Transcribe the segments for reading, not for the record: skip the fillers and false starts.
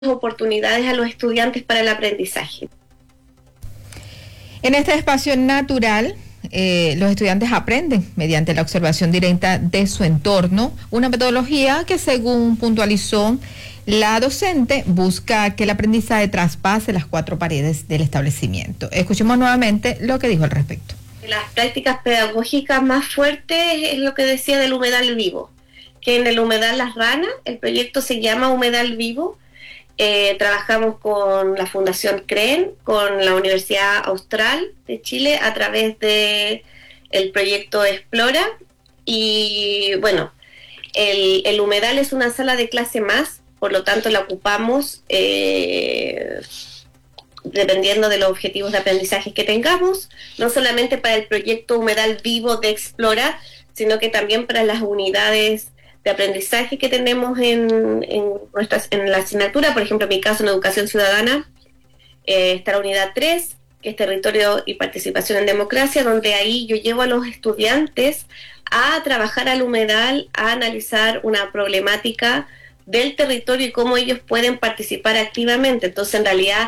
oportunidades a los estudiantes para el aprendizaje. En este espacio natural, los estudiantes aprenden mediante la observación directa de su entorno, una metodología que, según puntualizó la docente, busca que el aprendizaje traspase las 4 paredes del establecimiento. Escuchemos nuevamente lo que dijo al respecto. Las prácticas pedagógicas más fuertes es lo que decía del humedal vivo, que en el humedal Las Ranas, el proyecto se llama Humedal Vivo. Trabajamos con la Fundación CREN, con la Universidad Austral de Chile a través de el proyecto Explora, y bueno, el humedal es una sala de clase más, por lo tanto la ocupamos dependiendo de los objetivos de aprendizaje que tengamos, no solamente para el proyecto Humedal Vivo de Explora, sino que también para las unidades de aprendizaje que tenemos en la asignatura. Por ejemplo, en mi caso, en Educación Ciudadana, está la unidad 3, que es Territorio y Participación en Democracia, donde ahí yo llevo a los estudiantes a trabajar al humedal, a analizar una problemática del territorio y cómo ellos pueden participar activamente. Entonces, en realidad,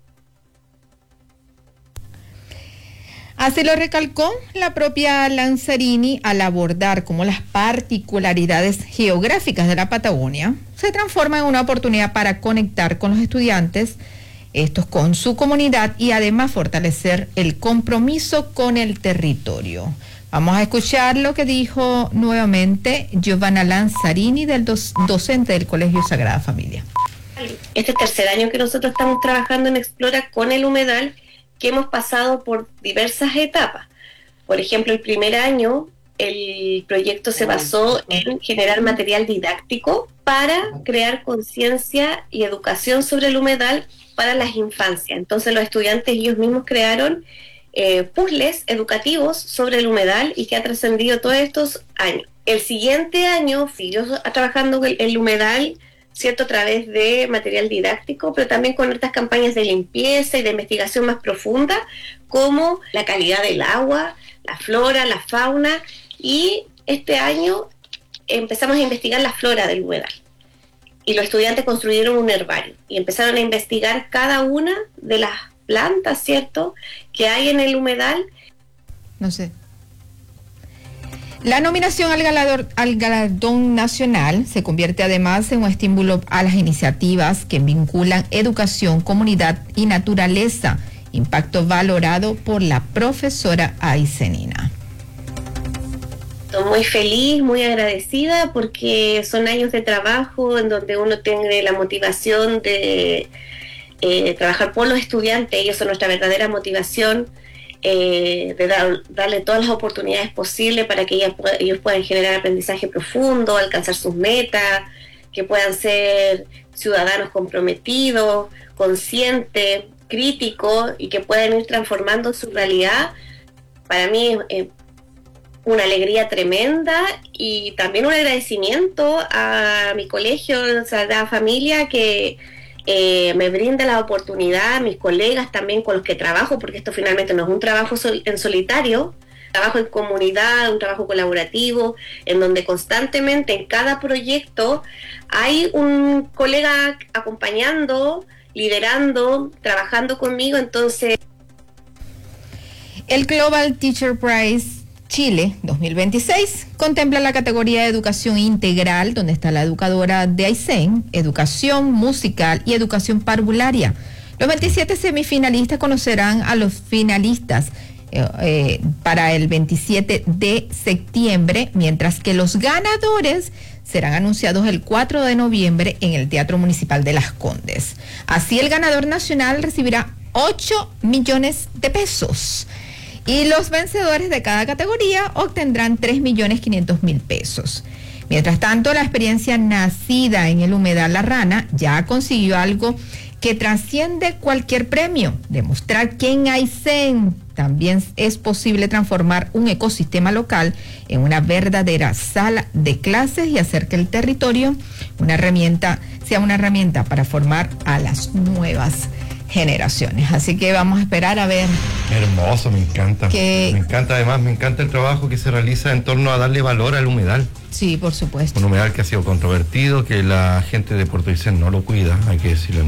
así lo recalcó la propia Lanzarini al abordar cómo las particularidades geográficas de la Patagonia se transforman en una oportunidad para conectar con los estudiantes, estos con su comunidad, y además fortalecer el compromiso con el territorio. Vamos a escuchar lo que dijo nuevamente Giovanna Lanzarini, docente del Colegio Sagrada Familia. Este tercer año que nosotros estamos trabajando en Explora con el humedal, que hemos pasado por diversas etapas. Por ejemplo, el primer año el proyecto se basó en generar material didáctico para crear conciencia y educación sobre el humedal para las infancias. Entonces los estudiantes ellos mismos crearon puzzles educativos sobre el humedal, y que ha trascendido todos estos años. El siguiente año siguió trabajando el humedal, ¿cierto?, a través de material didáctico, pero también con otras campañas de limpieza y de investigación más profunda, como la calidad del agua, la flora, la fauna, y este año empezamos a investigar la flora del humedal. Y los estudiantes construyeron un herbario y empezaron a investigar cada una de las plantas, ¿cierto?, que hay en el humedal. No sé. La nominación al galardón nacional se convierte además en un estímulo a las iniciativas que vinculan educación, comunidad y naturaleza, impacto valorado por la profesora Aisenina. Estoy muy feliz, muy agradecida, porque son años de trabajo en donde uno tiene la motivación de trabajar por los estudiantes. Ellos son nuestra verdadera motivación, de darle todas las oportunidades posibles para que ellos puedan generar aprendizaje profundo, alcanzar sus metas, que puedan ser ciudadanos comprometidos, conscientes, críticos, y que puedan ir transformando su realidad. Para mí es una alegría tremenda, y también un agradecimiento a mi colegio, Sagrada Familia, que me brinda la oportunidad, a mis colegas también con los que trabajo, porque esto finalmente no es un trabajo en solitario, trabajo en comunidad, un trabajo colaborativo, en donde constantemente en cada proyecto hay un colega acompañando, liderando, trabajando conmigo. Entonces, el Global Teacher Prize Chile 2026 contempla la categoría de educación integral, donde está la educadora de Aysén, educación musical y educación parvularia. Los 27 semifinalistas conocerán a los finalistas para el 27 de septiembre, mientras que los ganadores serán anunciados el 4 de noviembre en el Teatro Municipal de Las Condes. Así, el ganador nacional recibirá 8 millones de pesos. Y los vencedores de cada categoría obtendrán 3.500.000 pesos. Mientras tanto, la experiencia nacida en el humedal La Rana ya consiguió algo que trasciende cualquier premio: demostrar que en Aysén también es posible transformar un ecosistema local en una verdadera sala de clases y hacer que el territorio sea una herramienta para formar a las nuevas generaciones. Así que vamos a esperar a ver. Hermoso, me encanta. Me encanta, además, me encanta el trabajo que se realiza en torno a darle valor al humedal. Sí, por supuesto. Un humedal que ha sido controvertido, que la gente de Puerto Aysén no lo cuida, hay que decirlo.